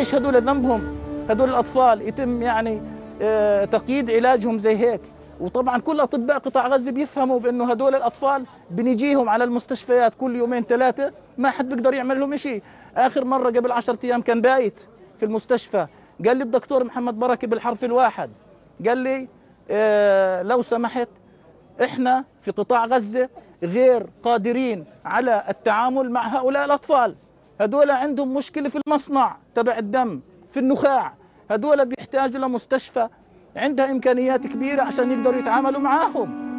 ليش هدول ذنبهم هدول الأطفال يتم يعني تقييد علاجهم زي هيك؟ وطبعا كل أطباء قطاع غزة بيفهموا بأنه هدول الأطفال بنجيهم على المستشفيات كل يومين ثلاثة ما حد بيقدر يعمل لهم شيء. آخر مرة قبل 10 أيام كان بايت في المستشفى، قال لي الدكتور محمد بركة بالحرف الواحد، قال لي لو سمحت إحنا في قطاع غزة غير قادرين على التعامل مع هؤلاء الأطفال، هدول عندهم مشكلة في المصنع تبع الدم في النخاع، هدول بيحتاجوا لمستشفى عندها إمكانيات كبيرة عشان يقدروا يتعاملوا معاهم.